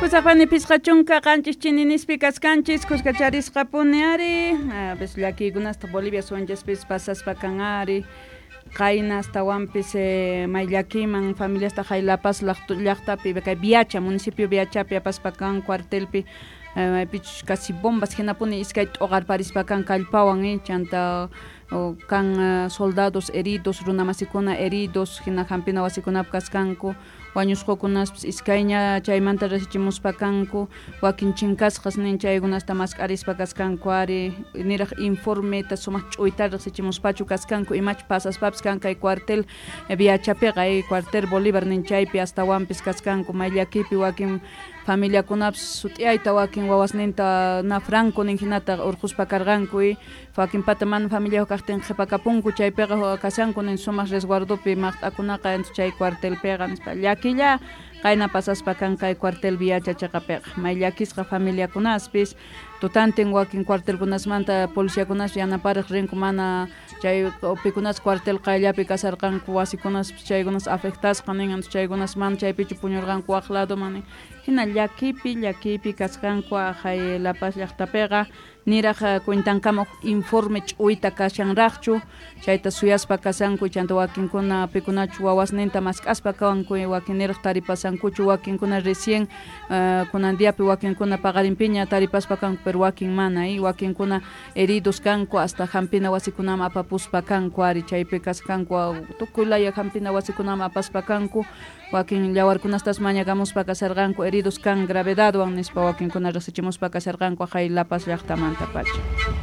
Pusaqpani pisqachunqa qanchis chininispi kasqanchis kuskacharisqa puniari pues llakiykunasta Bolivia suwanchaspis pasaspa kanari qayna astawanpis mayllakiman familiasta Haylapas llaqtapi kay Viacha municipio Viachapi apaspa kan cuartelpi pich casi bombas hinapuni iskay t'uqar parispa kan kallpawan chanta kan soldados heridos runamasikuna heridos hina hampina wasikunapi kasqanku wañusqokunaspis iskayña chaymanta resichimuspa kanku wakin chinkasqas nin chaykunasta masqarispa kasqanku ari niraq informeta sumaq ch'uyta resichimuspachu kasqanku imachu pasaspapis kan kay cuartel Viachapiqa cuartel Bolívar nin chaypi astawanpis kasqanku mayllakipi wakin familiakunapis sutiayta wakin wawasninta na Franco nin hinata urquspa karqanku wakin pata mana familia kaqtin qhipakapunku chaypiqa kasanku nin sumaq resguardopi maqt'akunaqa chay cuartelpiqa nispa llakilla qayna pasaspa kan kay cuartel Viacha chaqapiqa mayllakisqa familiakunaspis tutantin wakin cuartelkunasmanta policiakunas yanapariq rinku mana chay upikunas cuartel qayllapi kasarqanku wasikunas chaykunas afectasqa nin chaykunas mana chaypichu puñurqanku waq lado mani hina llakipi kasqanku hay La Paz llaqtapiqa niraq cuentankamuq informe ch'uyta kashanraqchu chayta suyaspa kasanku chanta wakinkuna pikunachu wawasninta masqaspa kawanku wakin niraq taripasankuchu wakinkuna recién kunandiapi wakinkuna paqarinpiña taripaspa kanku pero wakin mana wakinkuna heridos kanku hasta hampina wasikunama apapuspa kanku ari chaypi kasqanku tukuylaya hampina wasikunama apaspa kanku wakin llawarkunastas mañakamuspa kasarqanku heridos kan gravedadwan nispa wakinkuna resichimuspa kasarqanku hay La Paz llaqtamanta pacha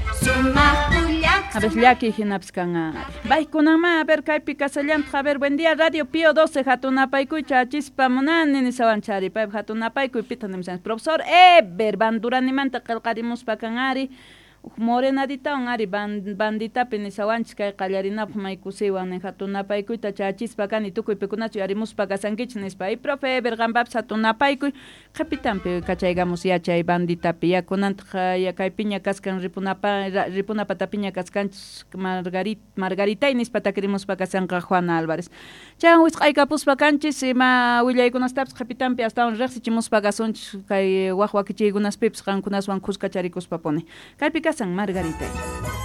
a ver llaki hinapis kan baykunama a ver kaypi kasallanta a ver buen día Radio Pío 12 hatunapaykuy chachispa munani nisawanchari pay hatunapaykuy pita nimsan profesor Eber Banduranimanta qillqarimuspa kan ari morenaditawan ari banditapi nisawanchis kay qallarinapaq maykusiwan nin hatunapaykuyta chachispa kani tukuypikunachu yarimuspa kasankichis nispa profe Eber qampapis hatunapaykuy qapitanpi kachaygamus yachay banditapi yakunanta kaypiña kaskan ripunapatapiña kaskanchis Margaritay nispa takirimuspa kasanqa Juana Álvarez chay wisq'aykapuspa kanchis ima willaykunastapis qapitanpi astawan riqsichimuspa kasunchis kay waq wakichiykunaspipis qankunaswan kuskacharikuspa puni kaypi kasan Margarita